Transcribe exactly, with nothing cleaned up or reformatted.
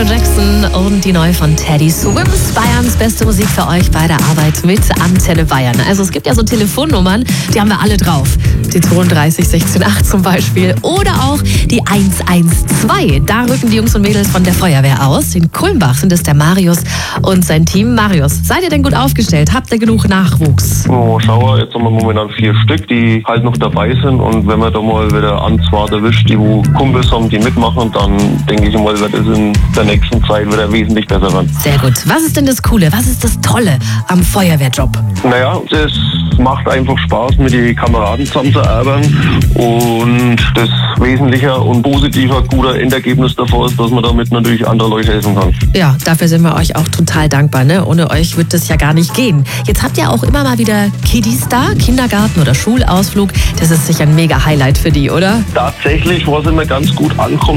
Michael Jackson und die neue von Teddy Swims. Bayerns beste Musik für euch bei der Arbeit mit Antenne Bayern. Also es gibt ja so Telefonnummern, die haben wir alle drauf. Die zweiunddreißig sechzehn acht zum Beispiel. Oder auch die eins eins zwei. Da rücken die Jungs und Mädels von der Feuerwehr aus. In Kulmbach sind es der Marius und sein Team. Marius, seid ihr denn gut aufgestellt? Habt ihr genug Nachwuchs? Oh, schau, jetzt haben wir momentan vier Stück, die halt noch dabei sind. Und wenn wir da mal wieder Anzwart erwischt, die wo Kumpels haben, die mitmachen, dann denke ich mal, wird es in der nächsten Zeit wieder wesentlich besser werden. Sehr gut. Was ist denn das Coole? Was ist das Tolle am Feuerwehrjob? Naja, es macht einfach Spaß, mit den Kameraden zusammenzuarbeiten. Und das wesentliche und positive, guter Endergebnis davor ist, dass man damit natürlich anderen Leuten helfen kann. Ja, dafür sind wir euch auch total dankbar. Ne? Ohne euch wird das ja gar nicht gehen. Jetzt habt ihr auch immer mal wieder Kiddies da, Kindergarten oder Schulausflug. Das ist sicher ein mega Highlight für die, oder? Tatsächlich, was immer ganz gut ankommt,